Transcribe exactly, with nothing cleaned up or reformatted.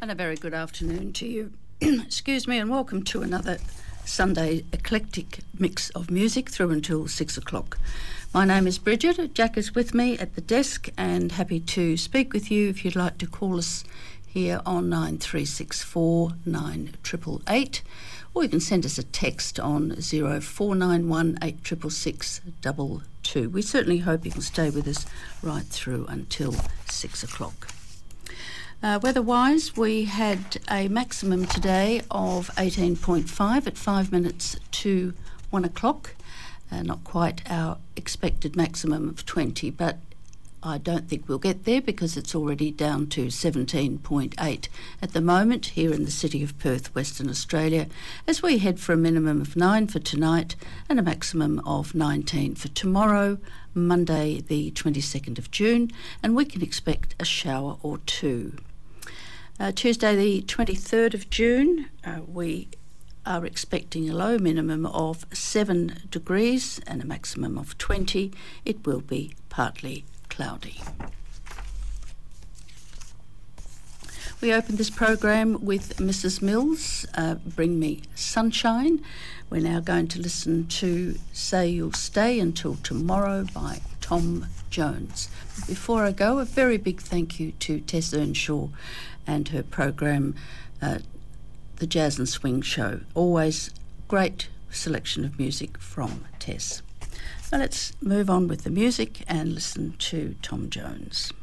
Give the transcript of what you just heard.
And a very good afternoon to you. Excuse me, and welcome to another Sunday eclectic mix of music through until six o'clock. My name is Bridget. Jack is with me at the desk and happy to speak with you if you'd like to call us here on nine three six four nine eight eight eight, or you can send us a text on zero four nine one eight six six six two two. We certainly hope you can stay with us right through until six o'clock. Uh, weather-wise, we had a maximum today of eighteen point five at five minutes to one o'clock. Uh, not quite our expected maximum of twenty, but I don't think we'll get there because it's already down to seventeen point eight at the moment here in the city of Perth, Western Australia, as we head for a minimum of nine for tonight and a maximum of nineteen for tomorrow, Monday the twenty-second of June, and we can expect a shower or two. Uh, Tuesday the twenty-third of June, uh, we are expecting a low minimum of seven degrees and a maximum of twenty. It will be partly cloudy. We opened this program with Missus Mills, uh, Bring Me Sunshine. We're now going to listen to Say You'll Stay Until Tomorrow by Tom Jones. Before I go, a very big thank you to Tess Earnshaw and her program, uh, The Jazz and Swing Show. Always great selection of music from Tess. Now let's move on with the music and listen to Tom Jones.